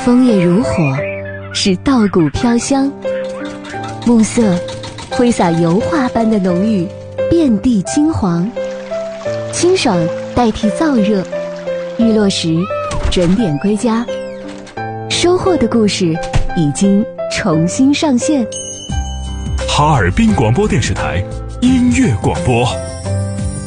枫叶如火，是稻谷飘香。暮色挥洒油画般的浓郁，遍地金黄。清爽代替燥热，日落时准点归家。收获的故事已经重新上线。 哈尔滨广播电视台音乐广播。